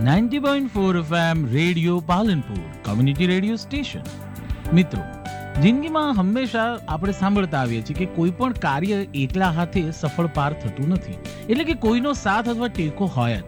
90.4 FM radio Palanpur community radio station. મિત્રો, જિંદગીમાં હંમેશા આપણે સાંભળતા આવીએ છીએ કે કોઈ પણ કાર્ય એકલા હાથે સફળ પાર થતું નથી, એટલે કે કોઈનો સાથ અથવા ટેકો હોય જ.